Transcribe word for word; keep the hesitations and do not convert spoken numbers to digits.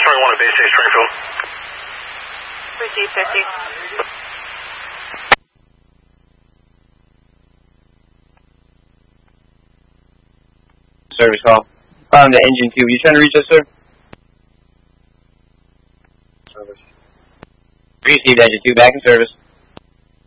twenty-one at Base State Springfield. Receive fifty. Service call. Found the engine two. You trying to reach us, sir? Service. Received engine two, back in service.